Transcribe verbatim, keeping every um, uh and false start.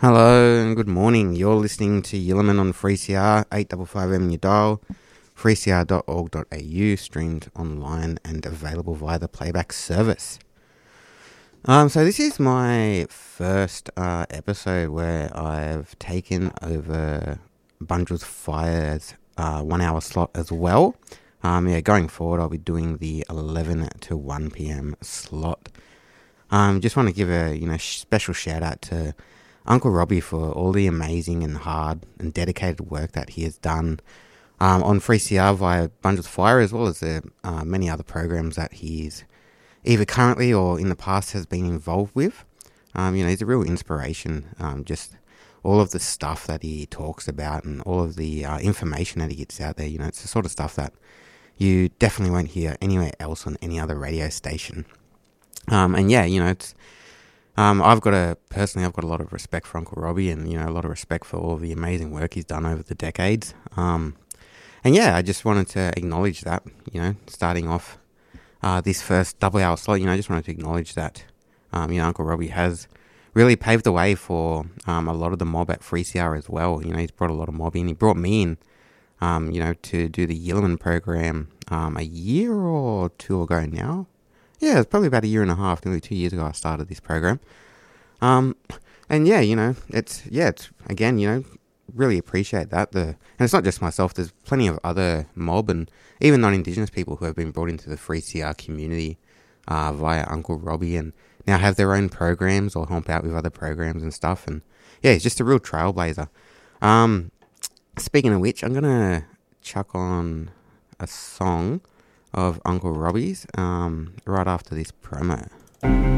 Hello and good morning. You're listening to Yilliman on three C R, eight five five M your dial, three c r dot org dot a u, streamed online and available via the playback service. Um, so this is my first uh, episode where I've taken over Bungel's Fire's uh, one hour slot as well. Um, yeah, going forward I'll be doing the eleven to one p.m. slot. Um, just want to give a you know sh- special shout out to Uncle Robbie for all the amazing and hard and dedicated work that he has done um, on three C R via Bungel's Fire, as well as the uh, many other programs that he's either currently or in the past has been involved with. Um, you know, he's a real inspiration. Um, just all of the stuff that he talks about and all of the uh, information that he gets out there. You know, it's the sort of stuff that you definitely won't hear anywhere else on any other radio station. Um, and yeah, you know, it's. Um, I've got a, personally, I've got a lot of respect for Uncle Robbie and, you know, a lot of respect for all the amazing work he's done over the decades. Um, and yeah, I just wanted to acknowledge that, you know, starting off uh, this first double hour slot, you know, I just wanted to acknowledge that, um, you know, Uncle Robbie has really paved the way for um, a lot of the mob at three C R as well. You know, he's brought a lot of mob in. He brought me in, um, you know, to do the Yilliman program um, a year or two ago now. Yeah, it's probably about a year and a half, nearly two years ago I started this program. Um, and yeah, you know, it's, yeah, it's, again, you know, really appreciate that. The And it's not just myself, there's plenty of other mob and even non-Indigenous people who have been brought into the three C R community uh, via Uncle Robbie and now have their own programs or help out with other programs and stuff. And yeah, he's just a real trailblazer. Um, speaking of which, I'm going to chuck on a song of Uncle Robbie's um, right after this promo.